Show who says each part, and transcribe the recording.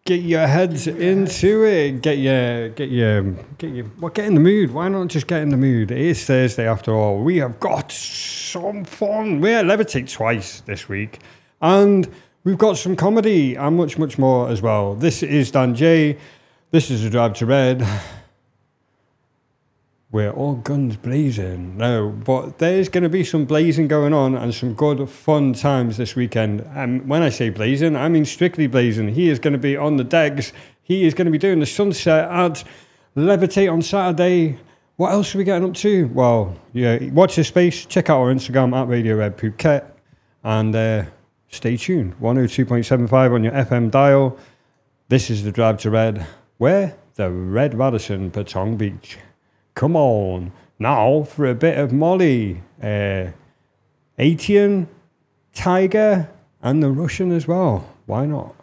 Speaker 1: get your heads into it. Get in the mood. Why not just get in the mood? It is Thursday after all. We have got some fun. We're at Levitate twice this week, and we've got some comedy and much, much more as well. This is Dan J. This is A Drive to Red. We're all guns blazing. No, but there's going to be some blazing going on and some good fun times this weekend. And when I say blazing, I mean strictly blazing. He is going to be on the decks. He is going to be doing the sunset at Levitate on Saturday. What else are we getting up to? Well, yeah, watch this space. Check out our Instagram at Radio Red Phuket. And stay tuned. 102.75 on your FM dial. This is The Drive to Red. Where? The Red Radisson, Patong Beach. Come on, now for a bit of Molly, Atian, Tiger, and the Russian as well. Why not?